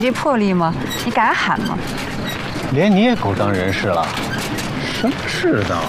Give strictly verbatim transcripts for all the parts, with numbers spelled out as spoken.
这魄力吗？你敢喊吗？ 连你也狗当人事了？什么世道？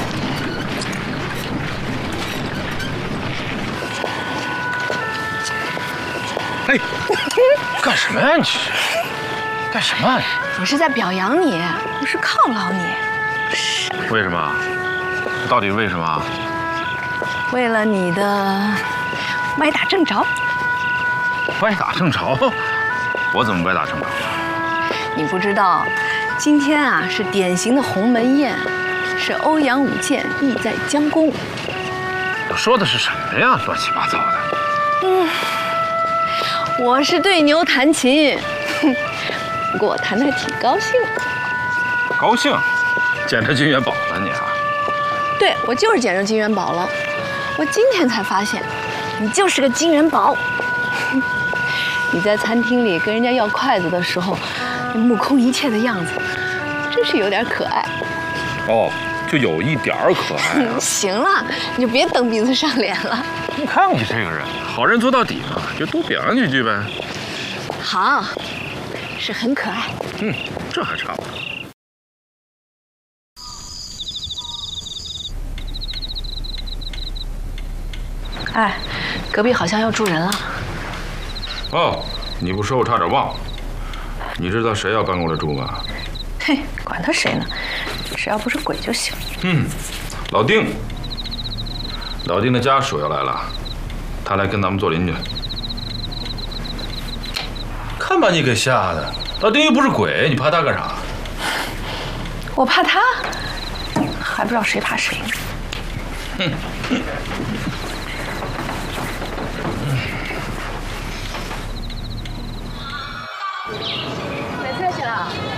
哎，干什么呀你？干什么？ 我是在表扬你，不是犒劳你。 为什么？到底为什么？ 为了你的歪打正着。 歪打正着？我怎么歪打正着了？ 你不知道，今天啊是典型的鸿门宴，是欧阳舞剑意在江宫。 我说的是什么呀？乱七八糟的。 嗯，我是对牛弹琴，哼，不过我弹得还挺高兴。 高兴？捡着金元宝了你啊？ 对，我就是捡着金元宝了。我今天才发现，你就是个金元宝。你在餐厅里跟人家要筷子的时候，那目空一切的样子，真是有点可爱。 哦，就有一点儿可爱、啊。 行了，你就别蹬鼻子上脸了。 你看你这个人，好人做到底嘛，就多表扬几句呗。 好，是很可爱。 嗯，这还差不多。 哎，隔壁好像要住人了。 哦，你不说我差点忘了。你知道谁要搬过来住吗？ 嘿，管他谁呢，只要不是鬼就行。 嗯，老丁。老丁的家属要来了，他来跟咱们做邻居。看把你给吓的，老丁又不是鬼，你怕他干啥？ 我怕他，还不知道谁怕谁呢。 哼。 买菜去了。